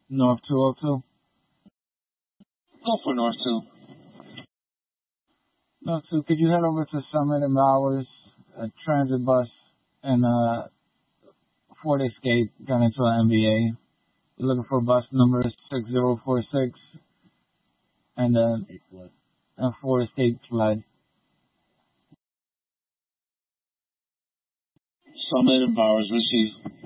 North 202. Go for North 2. North 2, could you head over to Summit and Bowers, a transit bus, and Ford Escape got into an MBA. We're looking for bus number 6046 and Ford Escape fled. Summit and Bowers received.